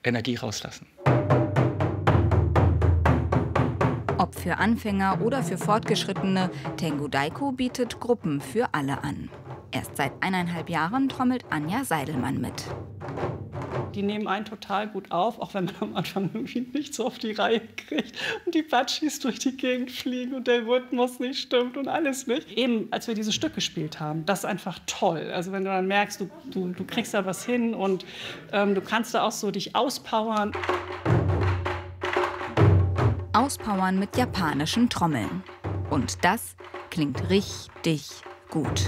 Energie rauslassen. Ob für Anfänger oder für Fortgeschrittene, Tengu Daiku bietet Gruppen für alle an. Erst seit 1,5 Jahren trommelt Anja Seidelmann mit. Die nehmen einen total gut auf, auch wenn man am Anfang irgendwie nicht so auf die Reihe kriegt und die Batschis durch die Gegend fliegen und der Rhythmus nicht stimmt und alles nicht. Eben, als wir dieses Stück gespielt haben, das ist einfach toll. Also wenn du dann merkst, du kriegst da was hin und du kannst da auch so dich auspowern. Auspowern mit japanischen Trommeln. Und das klingt richtig gut.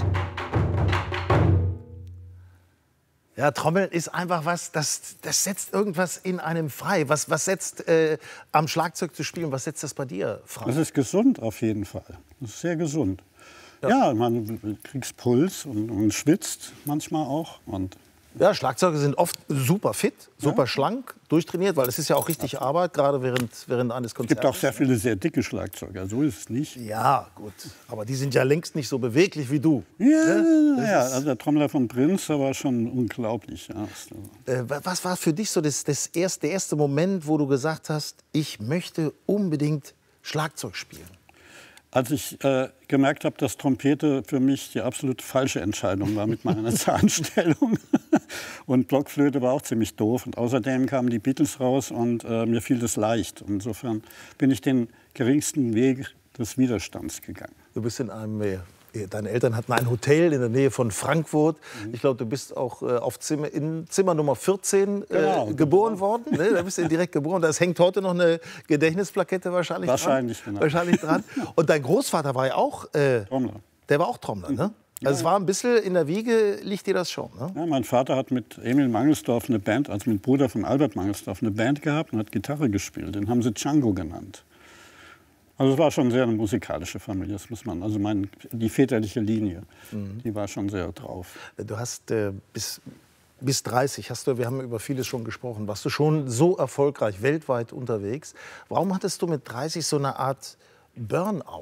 Ja, Trommeln ist einfach was, das setzt irgendwas in einem frei. Was setzt am Schlagzeug zu spielen, was setzt das bei dir frei? Das ist gesund auf jeden Fall. Das ist sehr gesund. Ja, man kriegt Puls und schwitzt manchmal auch. Ja, Schlagzeuger sind oft super fit, super schlank, durchtrainiert, weil es ist ja auch richtig Arbeit, gerade während eines Konzerts. Es gibt auch sehr viele sehr dicke Schlagzeuger, so ist es nicht. Ja, gut, aber die sind ja längst nicht so beweglich wie du. Ja, also der Trommler von Prinz, der war schon unglaublich. Ja. Was war für dich so der erste Moment, wo du gesagt hast, ich möchte unbedingt Schlagzeug spielen? Als ich gemerkt habe, dass Trompete für mich die absolut falsche Entscheidung war mit meiner Zahnstellung. Und Blockflöte war auch ziemlich doof. Und außerdem kamen die Beatles raus und mir fiel das leicht. Insofern bin ich den geringsten Weg des Widerstands gegangen. Du bist in einem deine Eltern hatten ein Hotel in der Nähe von Frankfurt. Ich glaube, du bist auch in Zimmer Nummer 14 geboren worden. Ne? Da bist du direkt geboren. Da hängt heute noch eine Gedächtnisplakette wahrscheinlich dran. Und dein Großvater war ja auch Trommler. Der war auch Trommler, ne? Also es war ein bisschen in der Wiege, liegt dir das schon, ne? Ja, mein Vater hat mit Emil Mangelsdorf eine Band, also mit Bruder von Albert Mangelsdorf, eine Band gehabt und hat Gitarre gespielt. Den haben sie Django genannt. Also es war schon sehr eine musikalische Familie, das muss man, also die väterliche Linie, die war schon sehr drauf. Du hast bis 30, wir haben über vieles schon gesprochen, warst du schon so erfolgreich, weltweit unterwegs. Warum hattest du mit 30 so eine Art Burnout?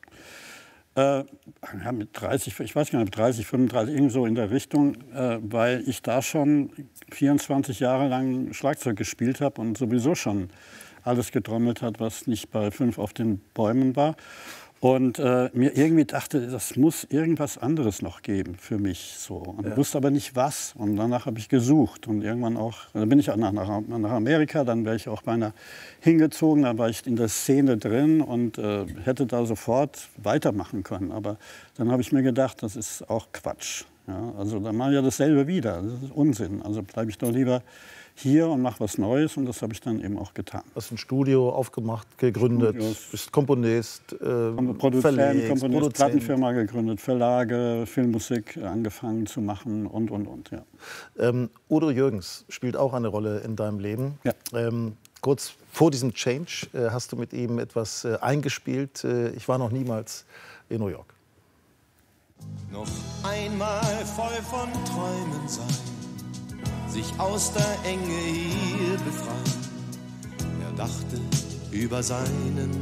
Ja, mit 30, ich weiß gar nicht, 30, 35, irgendwo in der Richtung, weil ich da schon 24 Jahre lang Schlagzeug gespielt habe und sowieso schon alles getrommelt hat, was nicht bei 5 auf den Bäumen war. Und mir irgendwie dachte, das muss irgendwas anderes noch geben für mich. So. Und wusste aber nicht was. Und danach habe ich gesucht. Und irgendwann auch, dann bin ich auch nach Amerika, dann wäre ich auch beinahe hingezogen. Dann war ich in der Szene drin und hätte da sofort weitermachen können. Aber dann habe ich mir gedacht, das ist auch Quatsch. Ja, also dann mache ich ja dasselbe wieder. Das ist Unsinn. Also bleibe ich doch lieber hier und mache was Neues, und das habe ich dann eben auch getan. Du hast ein Studio aufgemacht, gegründet, bist Komponist, Produzent, Komponist, Plattenfirma gegründet, Verlage, Filmmusik angefangen zu machen und, ja. Udo Jürgens spielt auch eine Rolle in deinem Leben. Ja. Kurz vor diesem Change hast du mit ihm etwas eingespielt. Ich war noch niemals in New York. Noch einmal voll von Träumen sein, sich aus der Enge hier befreien. Er dachte über seinen